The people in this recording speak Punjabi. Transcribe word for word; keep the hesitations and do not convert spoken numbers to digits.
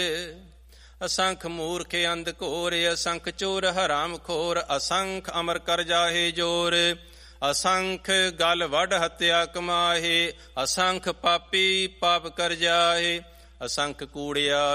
ਅਸੰਖ ਮੂਰਖ ਅੰਧ ਘੋਰ, ਅਸੰਖ ਚੋਰ ਹਰਾਮ ਖੋਰ, ਅਸੰਖ ਅਮਰ ਕਰ ਜਾਹੇ ਜੋਰ, ਅਸੰਖ ਗਲ ਵੱਢ ਹੱਤਿਆ ਕਮਾਹੇ, ਅਸੰਖ ਪਾਪੀ ਪਾਪ ਕਰ ਜਾਹੇ, ਅਸੰਖ ਕੂੜਿਆ